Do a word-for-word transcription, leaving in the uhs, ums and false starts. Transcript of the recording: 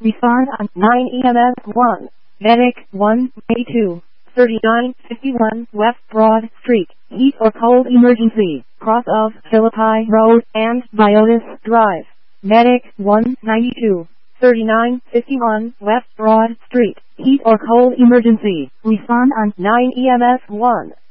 Respond on nine E M S one. Medic one eighty-two, thirty-nine fifty-one West Broad Street, heat or cold emergency, cross of Philippi Road and Biotis Drive. Medic one ninety-two, thirty-nine fifty-one West Broad Street, heat or cold emergency. Respond on nine E M S one.